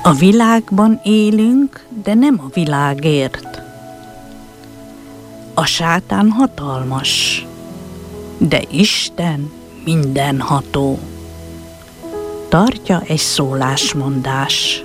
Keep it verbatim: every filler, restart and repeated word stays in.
A világban élünk, de nem a világért. A sátán hatalmas, de Isten mindenható. Tartja egy szólásmondás.